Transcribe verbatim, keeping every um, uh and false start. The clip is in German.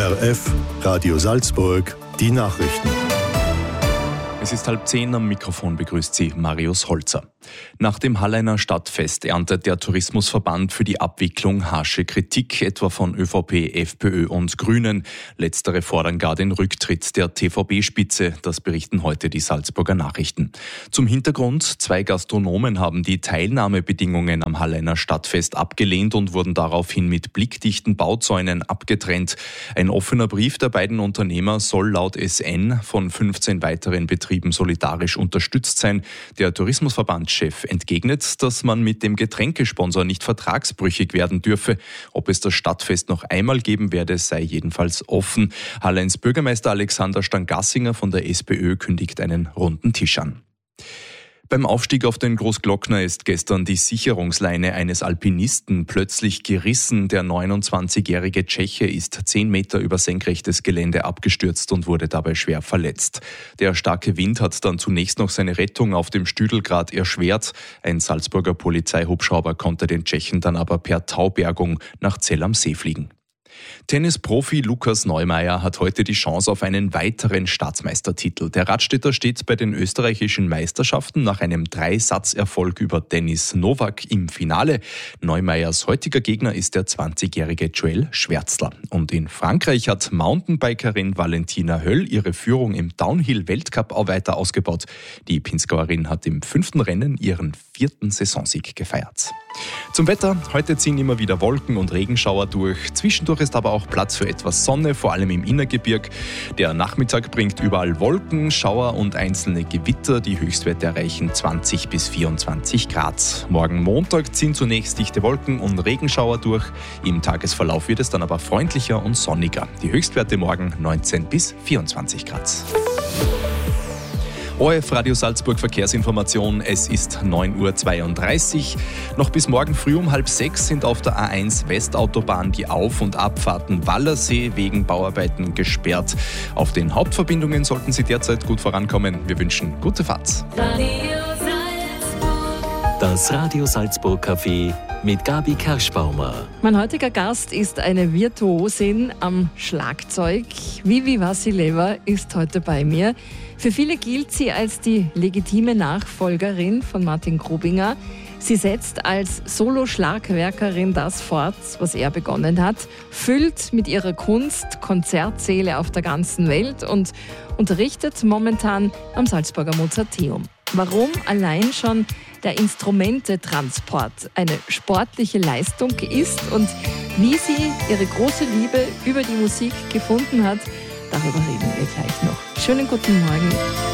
R F, Radio Salzburg, die Nachrichten. Es ist halb zehn, am Mikrofon begrüßt Sie Marius Holzer. Nach dem Halleiner Stadtfest erntet der Tourismusverband für die Abwicklung harsche Kritik, etwa von ÖVP, FPÖ und Grünen. Letztere fordern gar den Rücktritt der T V B-Spitze, das berichten heute die Salzburger Nachrichten. Zum Hintergrund, zwei Gastronomen haben die Teilnahmebedingungen am Halleiner Stadtfest abgelehnt und wurden daraufhin mit blickdichten Bauzäunen abgetrennt. Ein offener Brief der beiden Unternehmer soll laut S N von fünfzehn weiteren Betrieben solidarisch unterstützt sein. Der Tourismusverbandschef entgegnet, dass man mit dem Getränkesponsor nicht vertragsbrüchig werden dürfe. Ob es das Stadtfest noch einmal geben werde, sei jedenfalls offen. Halleins Bürgermeister Alexander Stangassinger von der SPÖ kündigt einen runden Tisch an. Beim Aufstieg auf den Großglockner ist gestern die Sicherungsleine eines Alpinisten plötzlich gerissen. Der neunundzwanzigjährige Tscheche ist zehn Meter über senkrechtes Gelände abgestürzt und wurde dabei schwer verletzt. Der starke Wind hat dann zunächst noch seine Rettung auf dem Stüdelgrat erschwert. Ein Salzburger Polizeihubschrauber konnte den Tschechen dann aber per Taubergung nach Zell am See fliegen. Tennisprofi Lukas Neumeier hat heute die Chance auf einen weiteren Staatsmeistertitel. Der Radstädter steht bei den österreichischen Meisterschaften nach einem Dreisatzerfolg über Denis Novak im Finale. Neumeiers heutiger Gegner ist der zwanzigjährige Joel Schwärzler. Und in Frankreich hat Mountainbikerin Valentina Höll ihre Führung im Downhill-Weltcup auch weiter ausgebaut. Die Pinzgauerin hat im fünften Rennen ihren vierten Saisonsieg gefeiert. Zum Wetter, heute ziehen immer wieder Wolken und Regenschauer durch. Zwischendurch ist aber auch Platz für etwas Sonne, vor allem im Innergebirg. Der Nachmittag bringt überall Wolken, Schauer und einzelne Gewitter. Die Höchstwerte erreichen zwanzig bis vierundzwanzig Grad. Morgen Montag ziehen zunächst dichte Wolken und Regenschauer durch. Im Tagesverlauf wird es dann aber freundlicher und sonniger. Die Höchstwerte morgen neunzehn bis vierundzwanzig Grad. O R F Radio Salzburg Verkehrsinformation, es ist neun Uhr zweiunddreißig. Noch bis morgen früh um halb sechs sind auf der A eins Westautobahn die Auf- und Abfahrten Wallersee wegen Bauarbeiten gesperrt. Auf den Hauptverbindungen sollten Sie derzeit gut vorankommen. Wir wünschen gute Fahrt. Das Radio Salzburg Café mit Gabi Kerschbaumer. Mein heutiger Gast ist eine Virtuosin am Schlagzeug. Vivi Vassileva ist heute bei mir. Für viele gilt sie als die legitime Nachfolgerin von Martin Grubinger. Sie setzt als Solo-Schlagwerkerin das fort, was er begonnen hat, füllt mit ihrer Kunst Konzertsäle auf der ganzen Welt und unterrichtet momentan am Salzburger Mozarteum. Warum allein schon der Instrumentetransport eine sportliche Leistung ist und wie sie ihre große Liebe über die Musik gefunden hat, darüber reden wir gleich noch. Schönen guten Morgen.